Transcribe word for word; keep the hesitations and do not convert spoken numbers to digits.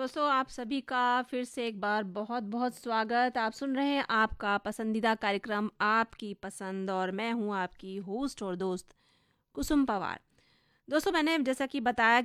दोस्तों, आप सभी का फिर से एक बार बहुत बहुत स्वागत। आप सुन रहे हैं आपका पसंदीदा कार्यक्रम आपकी पसंद, और मैं हूं आपकी होस्ट और दोस्त कुसुम पवार। दोस्तों, मैंने जैसा कि बताया